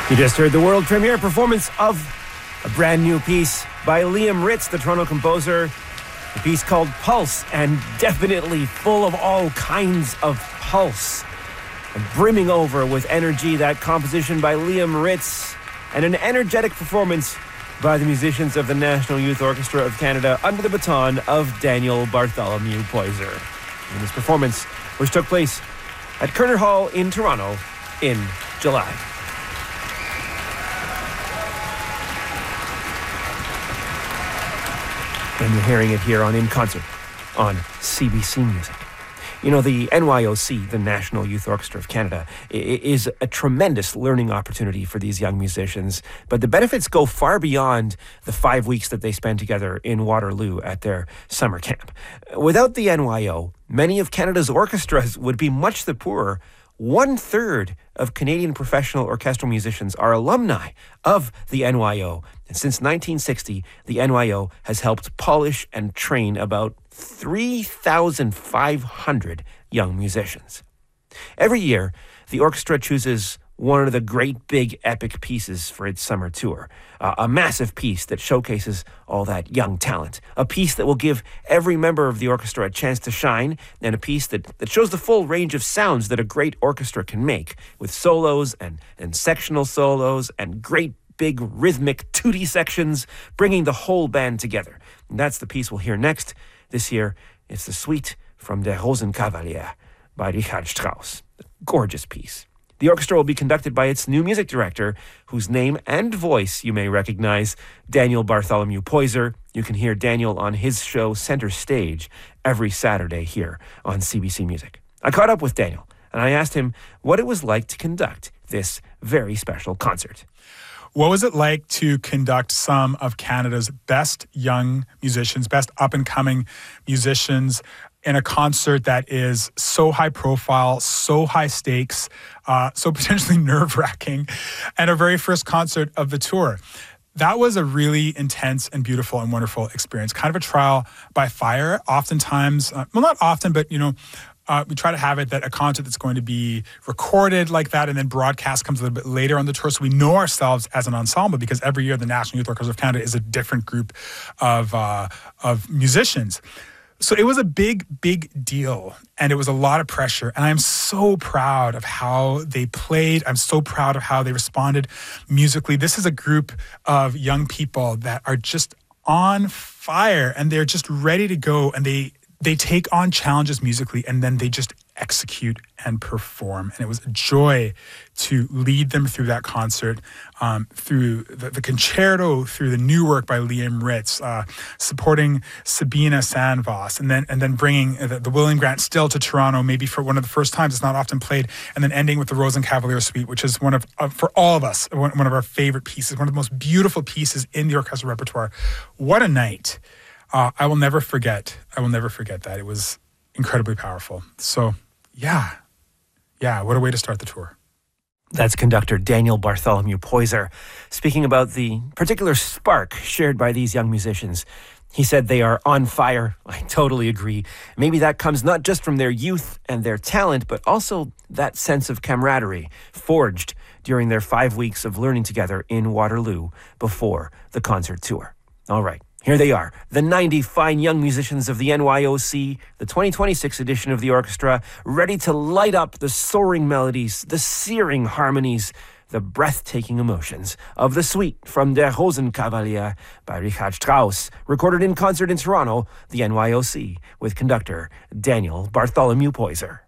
You just heard the world premiere performance of a brand new piece by Liam Ritz, the Toronto composer. A piece called Pulse, and definitely full of all kinds of pulse. And brimming over with energy, that composition by Liam Ritz, and an energetic performance by the musicians of the National Youth Orchestra of Canada under the baton of Daniel Bartholomew Poyser. In this performance, which took place at Kerner Hall in Toronto in July. And you're hearing it here on In Concert on CBC Music. You know, the NYOC, the National Youth Orchestra of Canada, is a tremendous learning opportunity for these young musicians, but the benefits go far beyond the 5 weeks that they spend together in Waterloo at their summer camp. Without the NYO, many of Canada's orchestras would be much the poorer. 1/3 of Canadian professional orchestral musicians are alumni of the NYO. And since 1960, the NYO has helped polish and train about 3,500 young musicians. Every year, the orchestra chooses one of the great big epic pieces for its summer tour. A massive piece that showcases all that young talent. A piece that will give every member of the orchestra a chance to shine, and a piece that shows the full range of sounds that a great orchestra can make, with solos and sectional solos and great big rhythmic tutti sections, bringing the whole band together. And that's the piece we'll hear next. This year, it's the Suite from Der Rosenkavalier by Richard Strauss. A gorgeous piece. The orchestra will be conducted by its new music director, whose name and voice you may recognize, Daniel Bartholomew Poyser. You can hear Daniel on his show Center Stage every Saturday here on CBC Music. I caught up with Daniel, and I asked him what it was like to conduct this very special concert. What was it like to conduct some of Canada's best young musicians, best up-and-coming musicians in a concert that is so high profile, so high stakes, so potentially nerve-wracking, and our very first concert of the tour? That was a really intense and beautiful and wonderful experience. Kind of a trial by fire. Oftentimes, well, not often, but, we try to have it that a concert that's going to be recorded like that and then broadcast comes a little bit later on the tour, so we know ourselves as an ensemble, because every year the National Youth Orchestra of Canada is a different group of musicians. So it was a big, big deal, and it was a lot of pressure, and I'm so proud of how they played. I'm so proud of how they responded musically. This is a group of young people that are just on fire, and they're just ready to go, and they take on challenges musically, and then they just execute and perform. And it was a joy to lead them through that concert, through the concerto, through the new work by Liam Ritz, supporting Sabina Sandvoss, and then bringing the William Grant Still to Toronto, maybe for one of the first times. It's not often played, and then ending with the Rosenkavalier Suite, which is one of, for all of us, one of our favorite pieces, one of the most beautiful pieces in the orchestral repertoire. What a night. I will never forget that. It was incredibly powerful. So, yeah, what a way to start the tour. That's conductor Daniel Bartholomew Poyser speaking about the particular spark shared by these young musicians. He said they are on fire. I totally agree. Maybe that comes not just from their youth and their talent, but also that sense of camaraderie forged during their 5 weeks of learning together in Waterloo before the concert tour. All right. Here they are, the 90 fine young musicians of the NYOC, the 2026 edition of the orchestra, ready to light up the soaring melodies, the searing harmonies, the breathtaking emotions of the Suite from Der Rosenkavalier by Richard Strauss, recorded in concert in Toronto, the NYOC, with conductor Daniel Bartholomew Poyser.